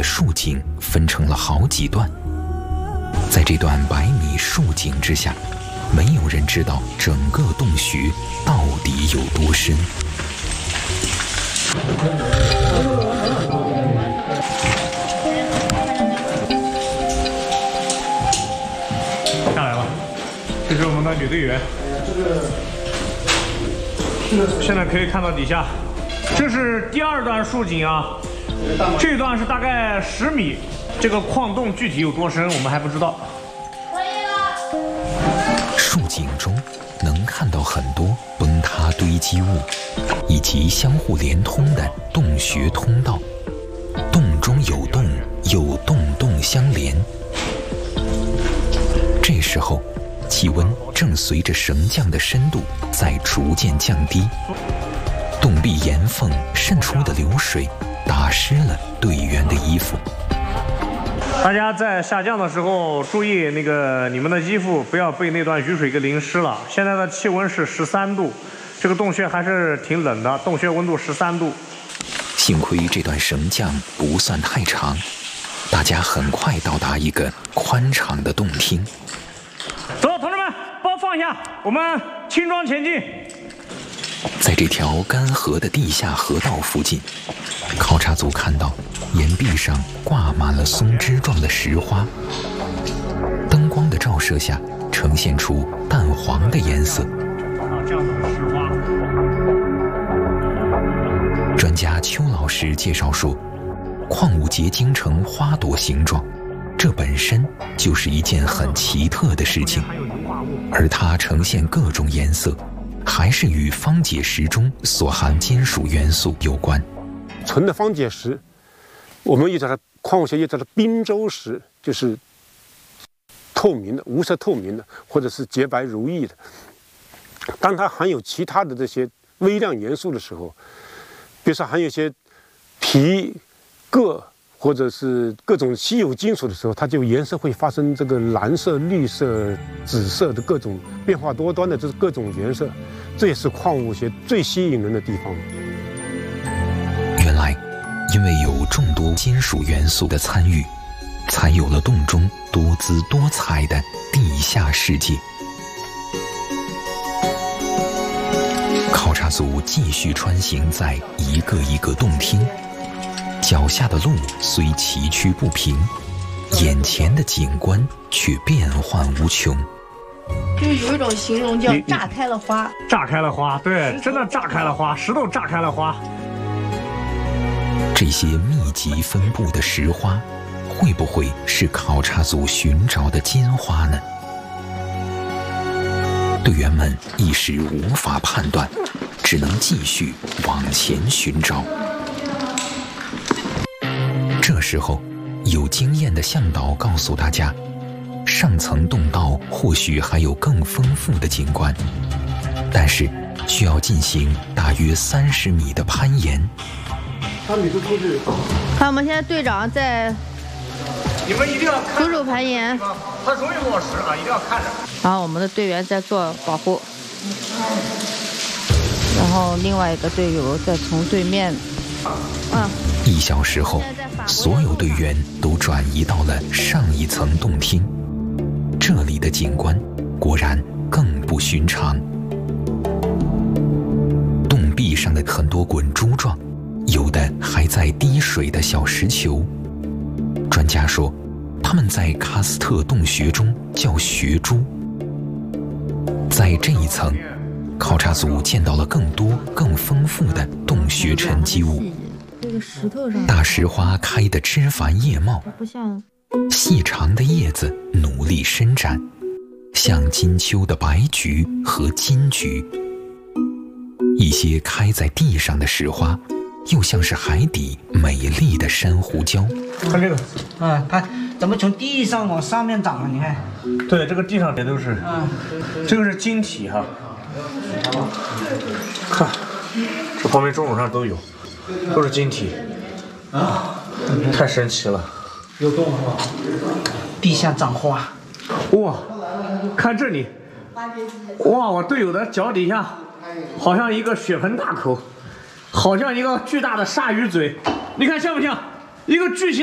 的竖井分成了好几段。在这段100米竖井之下，没有人知道整个洞穴到底有多深。 下来了，这是我们的女队员。现在可以看到底下，这是第2段竖井啊，这段是大概10米。这个矿洞具体有多深，我们还不知道。 竖井中能看到很多崩塌堆积物，以及相互连通的洞穴通道。洞中有洞，又洞洞相连。这时候，气温正随着绳降的深度在逐渐降低，洞壁岩缝渗出的流水打湿了队员的衣服。 大家在下降的时候注意你们的衣服不要被那段雨水给淋湿了。现在的气温是13度，这个洞穴还是挺冷的，洞穴温度13度。 幸亏这段绳降不算太长，大家很快到达一个宽敞的洞厅。 走，同志们，包放下，我们轻装前进。 在这条干涸的地下河道附近，考察组看到岩壁上挂满了松枝状的石花，灯光的照射下呈现出淡黄的颜色。 这样子的石花。 专家邱老师介绍说，矿物结晶成花朵形状，这本身就是一件很奇特的事情，而它呈现各种颜色，还是与方解石中所含金属元素有关。 纯的方解石，我们又叫它矿物学又叫它冰洲石，就是透明的、无色透明的，或者是洁白如玉的。当它含有其他的这些微量元素的时候，比如说含有一些铍、铬或者是各种稀有金属的时候，它就颜色会发生这个蓝色、绿色、紫色的各种变化多端的这各种颜色，这也是矿物学最吸引人的地方。 原来，因为有众多金属元素的参与，才有了洞中多姿多彩的地下世界。考察组继续穿行在一个一个洞厅，脚下的路虽崎岖不平，眼前的景观却变幻无穷。 就是有一种形容叫炸开了花。 炸开了花，对，真的炸开了花，石头炸开了花。 这些密集分布的石花，会不会是考察组寻找的金花呢？队员们一时无法判断，只能继续往前寻找。这时候，有经验的向导告诉大家，上层洞道或许还有更丰富的景观，但是需要进行大约30米的攀岩。 3米多出去。 看，我们现在队长在你们一定要看徒手攀岩， 它容易落石啊，一定要看着。 然后我们的队员在做保护，然后另外一个队友在从对面。 1小时后，所有队员都转移到了上一层洞厅。这里的景观果然更不寻常。洞壁上的很多滚珠状，有的还在滴水的小石球。专家说，它们在喀斯特洞穴中叫穴珠。在这一层，考察组见到了更多、更丰富的洞穴沉积物。 这个石头上， 大石花开得枝繁叶茂， 不像细长的叶子努力伸展，像金秋的白菊和金菊。一些开在地上的石花，又像是海底美丽的珊瑚礁。 看这个， 它怎么从地上往上面长啊？你看， 对，这个地上也都是，这个是晶体哈。看，这旁边钟楼上都有，都是晶体，太神奇了。 有洞是吧？地下长花。 哇，看这里，哇，我队友的脚底下好像一个血盆大口，好像一个巨大的鲨鱼嘴，你看像不像？一个巨型